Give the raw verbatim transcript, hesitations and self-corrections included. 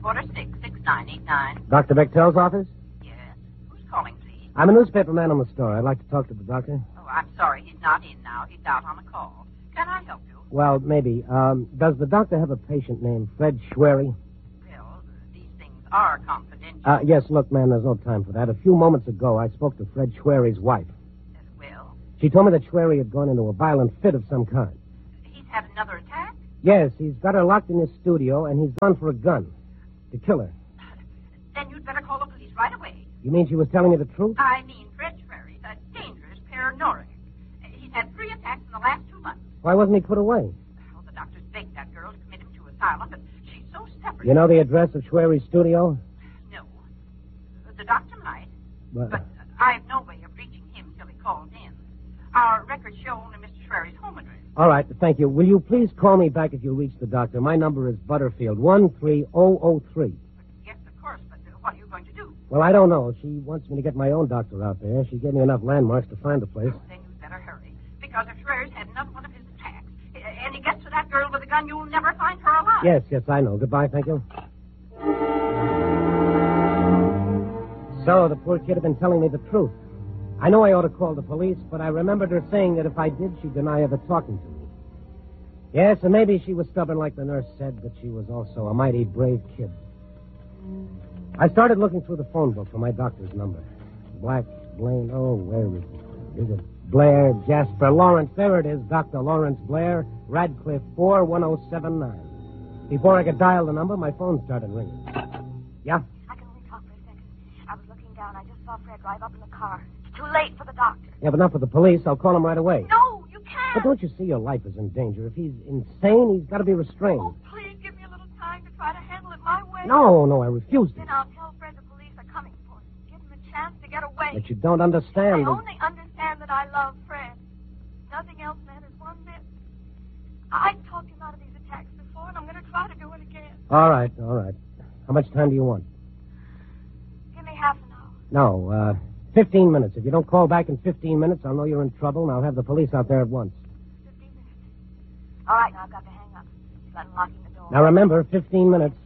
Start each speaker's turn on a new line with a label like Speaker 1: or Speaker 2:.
Speaker 1: four six, six nine eight nine.
Speaker 2: Doctor Bechtel's office?
Speaker 1: Yes. Who's calling, please?
Speaker 2: I'm a newspaper man on the store. I'd like to talk to the doctor.
Speaker 1: Oh, I'm sorry. He's not in now. He's out on a call. Can I help you?
Speaker 2: Well, maybe. Um, does the doctor have a patient named Fred Schwery?
Speaker 1: Well, these things are confidential.
Speaker 2: Uh, yes, look, man, there's no time for that. A few moments ago, I spoke to Fred Schwery's wife.
Speaker 1: Uh, well,
Speaker 2: She told me that Schwery had gone into a violent fit of some kind.
Speaker 1: he's had another attack?
Speaker 2: Yes, he's got her locked in his studio, and he's gone for a gun to kill her.
Speaker 1: Then you'd better call the police right away.
Speaker 2: You mean she was telling you the truth?
Speaker 1: I mean, Fred Schwery's a dangerous paranoid. Uh, He's had three attacks in the last two months.
Speaker 2: Why wasn't he put away?
Speaker 1: Oh, the doctors begged that girl to commit him to asylum, but she's so separate.
Speaker 2: You know the address of Schwery's studio?
Speaker 1: No. The doctor might,
Speaker 2: But,
Speaker 1: but I've no way of reaching him till he calls in. Our records show only Mister Schwery's home address.
Speaker 2: all right, thank you. Will you please call me back if you reach the doctor? My number is Butterfield, one three zero zero three.
Speaker 1: Yes, of course, but uh, what are you going to do?
Speaker 2: Well, I don't know. She wants me to get my own doctor out there. She gave me enough landmarks to find the place.
Speaker 1: Then you'd better hurry, because if Schwery's had another one of his attacks, uh, and he gets to that girl with a gun, you'll never find her alive.
Speaker 2: Yes, yes, I know. Goodbye, thank you. So, the poor kid had been telling me the truth. I know I ought to call the police, but I remembered her saying that if I did, she'd deny ever talking to me. Yes, and maybe she was stubborn like the nurse said, but she was also a mighty brave kid. I started looking through the phone book for my doctor's number. Black, Blaine, oh, where is it? Is it Blair, Jasper, Lawrence? There it is, Doctor Lawrence Blair, Radcliffe, four one oh seven nine. Before I could dial the number, my phone started ringing. Yeah?
Speaker 3: I can only talk for a second. I was looking down. I just saw Fred drive up in the car. It's too late for the doctor.
Speaker 2: Yeah, but not for the police. I'll call him right away.
Speaker 3: No, you can't.
Speaker 2: But don't you see your life is in danger? If he's insane, he's got to be restrained.
Speaker 3: Oh, please give me a little time to try to handle it my way.
Speaker 2: No, no, I refuse to.
Speaker 3: Then I'll tell Fred the police are coming for him. Give him a chance to get away.
Speaker 2: But you don't understand.
Speaker 3: I only understand that I love Fred. Nothing else matters one bit. I've talked him out of these attacks before, and I'm going to try to do it again.
Speaker 2: All right, all right. How much time do you want?
Speaker 3: Give me half an hour.
Speaker 2: No, uh, fifteen minutes. If you don't call back in fifteen minutes, I'll know you're in trouble, and I'll have the police out there at once.
Speaker 3: Fifteen minutes. All right, now I've got to hang up. He's unlocking the door.
Speaker 2: Now remember, fifteen minutes.